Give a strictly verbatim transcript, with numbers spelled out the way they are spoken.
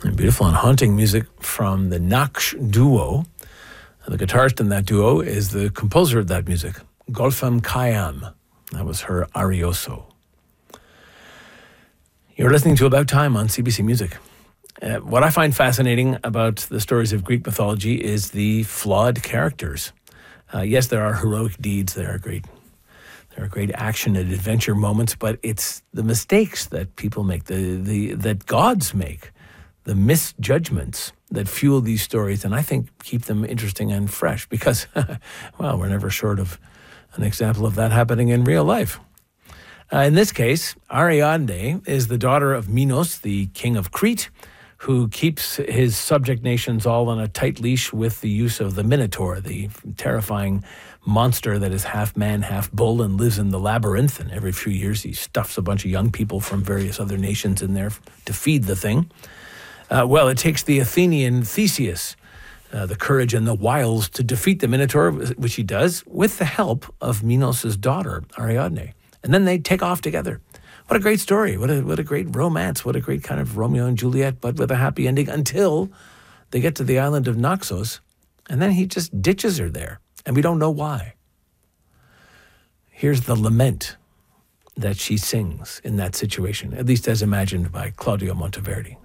Beautiful and haunting music from the Naksh duo. The guitarist in that duo is the composer of that music, Gulfam Khayyam. That was her Arioso. You're listening to About Time on C B C Music. Uh, what I find fascinating about the stories of Greek mythology is the flawed characters. Uh, yes, there are heroic deeds, there are great There are great action and adventure moments, but it's the mistakes that people make, the, the that gods make, the misjudgments that fuel these stories, and I think keep them interesting and fresh because, well, we're never short of an example of that happening in real life. Uh, in this case, Ariadne is the daughter of Minos, the king of Crete, who keeps his subject nations all on a tight leash with the use of the Minotaur, the terrifying monster that is half man, half bull, and lives in the labyrinth. And every few years he stuffs a bunch of young people from various other nations in there to feed the thing. Uh, well, it takes the Athenian Theseus, uh, the courage and the wiles to defeat the Minotaur, which he does, with the help of Minos' daughter, Ariadne. And then they take off together. What a great story. What a what a great romance. What a great kind of Romeo and Juliet, but with a happy ending until they get to the island of Naxos, and then he just ditches her there, and we don't know why. Here's the lament that she sings in that situation, at least as imagined by Claudio Monteverdi.